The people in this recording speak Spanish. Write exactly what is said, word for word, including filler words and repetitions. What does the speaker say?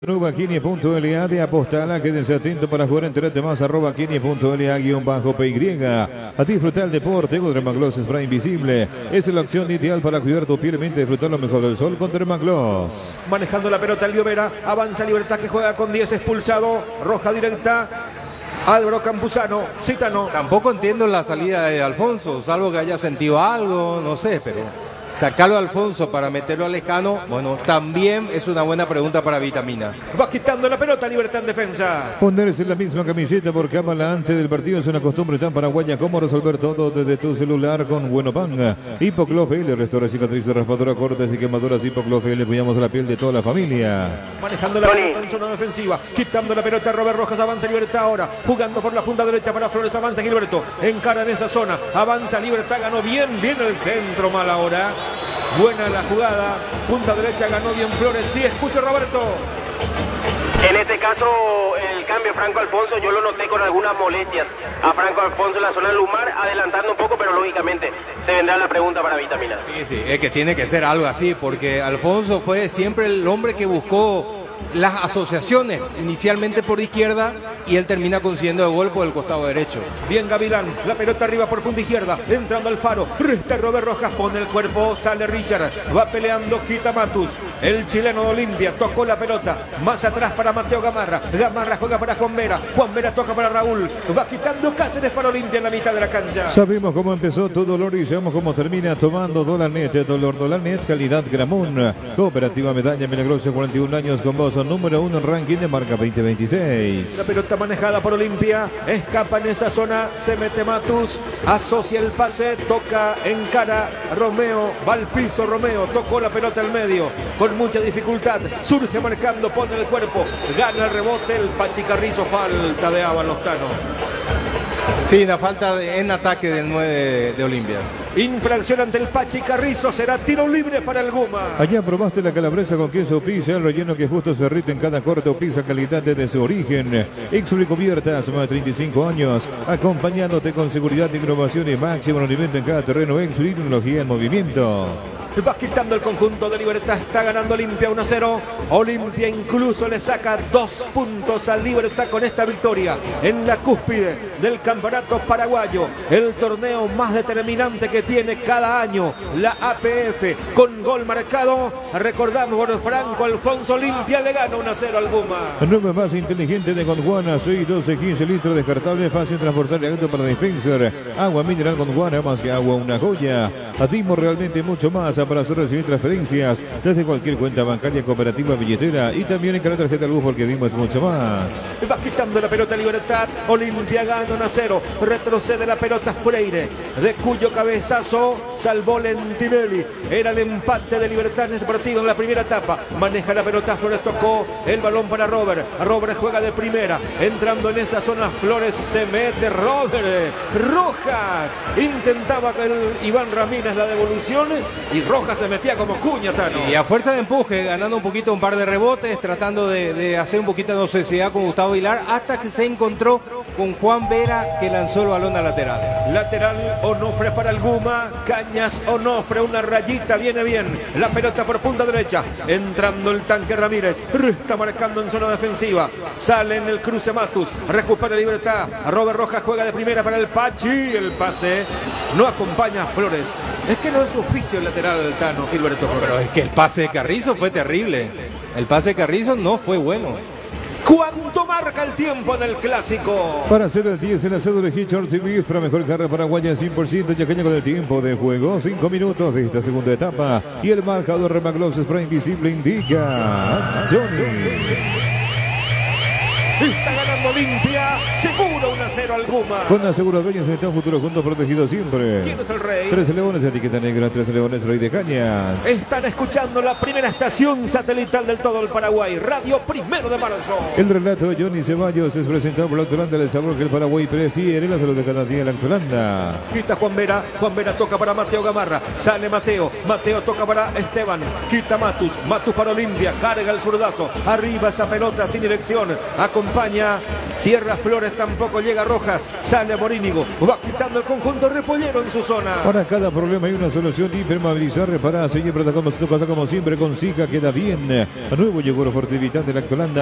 arroba Kini punto L A de Apostala, quédense atentos para jugar enterate más arroba Kini punto L A guión bajo P Y. A disfrutar el deporte con Dermagloss Spray Invisible. Es la opción ideal para cuidar tu piel y mente, disfrutar lo mejor del sol con Dermagloss. Manejando la pelota el Vera, avanza Libertad que juega con diez, expulsado, roja directa. Álvaro Campuzano, Citano. Tampoco entiendo la salida de Alfonso, salvo que haya sentido algo, no sé, pero sacarlo a Alfonso para meterlo a Lescano, bueno, también es una buena pregunta para Vitamina. Va quitando la pelota, Libertad en defensa. Ponerse la misma camiseta por cámara antes del partido es una costumbre tan paraguaya como resolver todo desde tu celular con Buenopan. Hipoclov L, restaura cicatrices, raspadura, cortes y quemaduras. Hipoclov L, cuidamos la piel de toda la familia. Manejando la pelota en zona defensiva, quitando la pelota, Robert Rojas, avanza Libertad ahora, jugando por la punta derecha para Flores, avanza Gilberto, encara en esa zona, avanza Libertad, ganó bien, bien el centro, mal ahora. Buena la jugada, punta derecha, ganó bien Flores, sí, escucha Roberto. En este caso, el cambio Franco Alfonso, yo lo noté con algunas molestias a Franco Alfonso en la zona lumbar, adelantando un poco, pero lógicamente se vendrá la pregunta para Vitamina. Sí, sí, es que tiene que ser algo así, porque Alfonso fue siempre el hombre que buscó las asociaciones, inicialmente por izquierda, y él termina consiguiendo el gol por el costado derecho. Bien Gavilán, la pelota arriba por punta izquierda, entrando al faro, resta Robert Rojas, pone el cuerpo, sale Richard, va peleando, quita Matus, el chileno de Olimpia, tocó la pelota, más atrás para Mateo Gamarra, Gamarra juega para Juan Vera, Juan Vera toca para Raúl, va quitando Cáceres para Olimpia en la mitad de la cancha. Sabemos cómo empezó tu dolor y sabemos cómo termina tomando Dolanet, dolor Dolanet, calidad Gramón, Cooperativa Medalla Milagrosa, cuarenta y un años con vos, número uno en ranking de marca veinte veintiséis. La pelota manejada por Olimpia, escapa en esa zona, se mete Matus, asocia el pase, toca en cara Romeo, va al piso Romeo, tocó la pelota al medio, con mucha dificultad, surge marcando, pone el cuerpo, gana el rebote, el Pachi Carrizo, falta de Ábalos Tano. Sí, la falta de, en ataque del nueve de, de Olimpia. Infracción ante el Pachi Carrizo, será tiro libre para el Guma. Allá probaste la calabresa con queso pizza, el relleno que justo se derrite en cada corte o pizza, calidad desde su origen. Exuri Cubiertas, más de treinta y cinco años, acompañándote con seguridad, innovación y máximo rendimiento en cada terreno. Exuri, tecnología en movimiento. Va quitando el conjunto de Libertad, está ganando Olimpia uno a cero. Olimpia incluso le saca dos puntos a Libertad con esta victoria en la cúspide del campeonato paraguayo, el torneo más determinante que tiene cada año la A P F, con gol marcado, recordamos por Franco Alfonso. Olimpia le gana uno a cero al Guma. Nueva base inteligente de Gondwana, seis, doce, quince litros, descartable, fácil transportar y auto para dispenser, agua mineral Gondwana, más que agua, una joya. Dimos realmente mucho más para hacer recibir transferencias desde cualquier cuenta bancaria, cooperativa, billetera y también en cada tarjeta luz, porque dimos mucho más. Va quitando la pelota Libertad, Olimpia gana uno a cero, retrocede la pelota Freire, de cuyo cabezazo salvó Lentinelli, era el empate de Libertad en este partido en la primera etapa. Maneja la pelota Flores, tocó el balón para Robert, Robert juega de primera, entrando en esa zona Flores, se mete Robert, Rojas intentaba que el Iván Ramírez la devolución y Rojas se metía como cuña, Tano. Y a fuerza de empuje, ganando un poquito un par de rebotes, tratando de, de hacer un poquito de necesidad con Gustavo Vilar, hasta que se encontró con Juan Vera, que lanzó el balón a lateral. Lateral Onofre para el Guma, Cañas Onofre, una rayita, viene bien. La pelota por punta derecha, entrando el tanque Ramírez, está marcando en zona defensiva, sale en el cruce Matus, recupera Libertad, Robert Rojas juega de primera para el Pachi, el pase no acompaña a Flores. Es que no es su oficio el lateral Tano, Gilberto. Pero es que el pase de Carrizo fue terrible. El pase de Carrizo no fue bueno. ¿Cuánto marca el tiempo en el clásico? Para hacer el diez en la cédula de Hitchard T V, la mejor carrera paraguaya cien por ciento, yacaña con el tiempo de juego, cinco minutos de esta segunda etapa. Y el marcador Dermagloss Spray Invisible indica Johnny. Está ganando Olimpia, seguro uno a cero al Guma. Con la segura dueña se está un futuro juntos protegido siempre. ¿Quién es el rey? Trece Leones, etiqueta negra, Trece Leones, Rey de Cañas. Están escuchando la primera estación satelital del todo el Paraguay, Radio Primero de Marzo. El relato de Johnny Ceballos es presentado por la Octolanda, el sabor que el Paraguay prefiere, la salud de cada día, la Octolanda. Quita Juan Vera, Juan Vera toca para Mateo Gamarra, sale Mateo, Mateo toca para Esteban, quita Matus, Matus para Olimpia, carga el zurdazo, arriba esa pelota sin dirección, acompaña acompaña. Cierra Flores, tampoco llega Rojas. Sale Morínigo. Va quitando el conjunto repollero en su zona. Para cada problema hay una solución. Hipermovilizar, reparar, seguir, como, como siempre con Sica, queda bien. A nuevo llegó el fortificante Lactolanda.